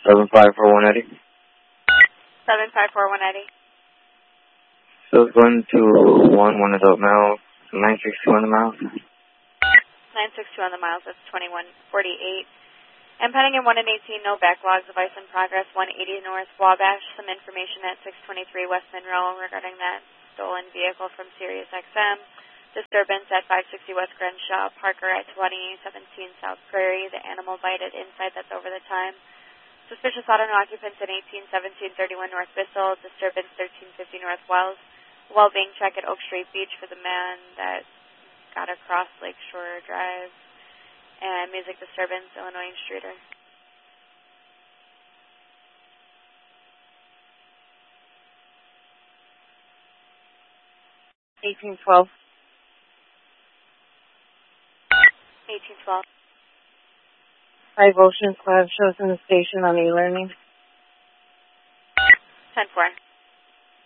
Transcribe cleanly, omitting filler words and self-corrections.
754-180. 754-180. So it's going to one adult male, 962 on the miles. 962 on the miles, that's 2148. I'm pending in 1 and 18, no backlogs, device in progress, 180 North Wabash. Some information at 623 West Monroe regarding that stolen vehicle from Sirius XM. Disturbance at 560 West Crenshaw, Parker at 2017 South Prairie. The animal bited inside, that's over the time. Suspicious auto occupants in 181731 North Bissell. Disturbance 1350 North Wells. Well being check at Oak Street Beach for the man that got across Lakeshore Drive. And music disturbance, Illinois Streeter. $18.12. 1812. 5 Ocean Club shows in the station on e-learning. 10-4.